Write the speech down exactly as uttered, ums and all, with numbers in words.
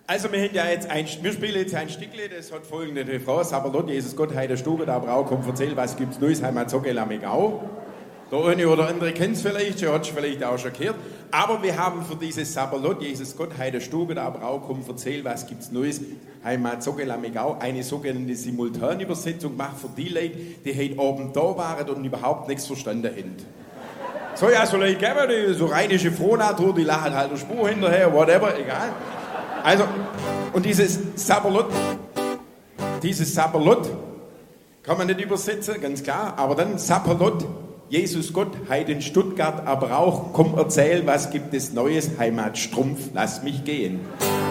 Also wir, haben ja jetzt ein, wir spielen jetzt ein Stückle, das hat folgende Refrain. Sabalot, Jesus Gott, Heide Stube, da Brau, komm, erzähl, was gibt's Neues, Heimat, Socke, Lamegau. Der eine oder andere kennt es vielleicht, schon hat es vielleicht auch schon gehört. Aber wir haben für dieses Sabalot, Jesus Gott, Heide Stube, da Brau, komm, erzähl, was gibt's Neues, Heimat, Socke, Lamegau, eine sogenannte Simultanübersetzung gemacht für die Leute, die heute oben da waren und überhaupt nichts verstanden haben. So, ja, so Leute geben, die so rheinische Frohnatur, die lachen halt der Spur hinterher, whatever, egal. Also, und dieses Sabalot, dieses Sabalot kann man nicht übersetzen, ganz klar, aber dann Sabalot, Jesus Gott, Heiden Stuttgart, aber auch, komm erzähl, was gibt es Neues, Heimat Strumpf, lass mich gehen.